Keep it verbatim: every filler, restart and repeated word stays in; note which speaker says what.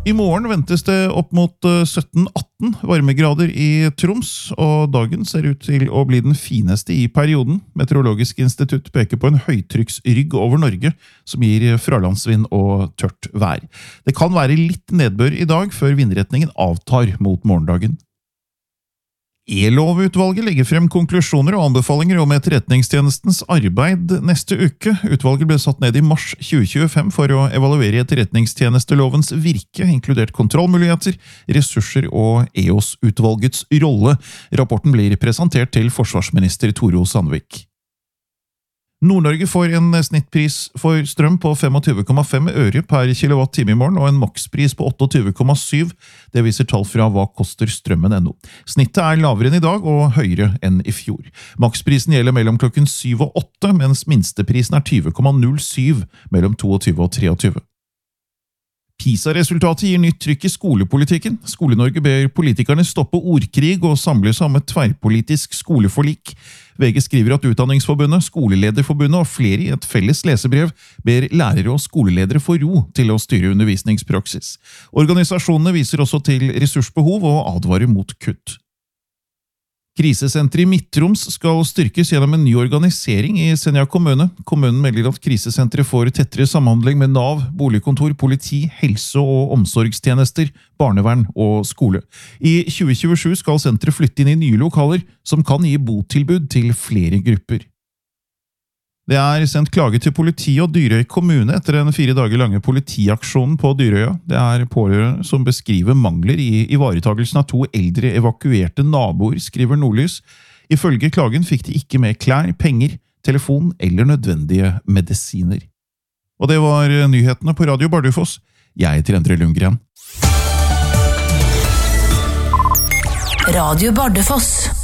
Speaker 1: I morgen ventes det opp mot sytten atten varmegrader i Troms, og dagen ser ut til å bli den fineste i perioden. Meteorologisk institutt peker på en høytrykksrygg over Norge, som gir fralandsvind og tørt vær. Det kan være litt nedbør i dag, før vindretningen avtar mot morgendagen. E-lovutvalget legger frem konklusjoner og anbefalinger om etterretningstjenestens arbeid neste uke. Utvalget ble satt ned i mars tjue tjuefem for å evaluere etterretningstjenestelovens virke, inkludert kontrollmuligheter, ressurser og E O S-utvalgets rolle. Rapporten blir presentert til forsvarsminister Tore O. Sandvik. Nord-Norge får en snittpris for strøm på tjuefem komma fem øre per kilowatt-time i morgen, og en makspris på tjueåtte komma syv. Det viser tall fra hva koster strømmen punkt no. Snittet er lavere enn i dag og høyere enn i fjor. Maksprisen gjelder mellom klokken syv og åtte, mens minsteprisen er tjue komma null syv mellom tjueto og tjuetre. PISA-resultatet gir nytt trykk i skolepolitikken. Skole-Norge ber politikerne stoppe ordkrig og samle seg om et tverrpolitisk skoleforlik. V G skriver at Utdanningsforbundet, Skolelederforbundet og flere i et felles lesebrev ber lærere og skoleledere få ro til å styre undervisningspraksis. Organisasjonene viser også til ressursbehov og advarer mot kutt. Krisesenteret i Midt-Troms skal styrkes gjennom en ny organisering i Senja kommune. Kommunen melder at krisesenteret får tettere samhandling med Nav, boligkontor, politi, helse- og omsorgstjenester, barnevern og skole. I tjue tjuesju skal senteret flytte inn i nye lokaler som kan gi botilbud til flere grupper. Det er sendt klage til politi og Dyrøy kommune etter en fire dager lange politiaksjonen på Dyrøya. Det er pårørende som beskriver mangler i ivaretagelsen av to eldre evakuerte naboer, skriver Nordlys. Ifølge klagen fikk de ikke med klær, penger, telefon eller nødvendige medisiner. Og det var nyhetene på Radio Bardufoss. Jeg heter Endre Lundgren.
Speaker 2: Radio Bardufoss.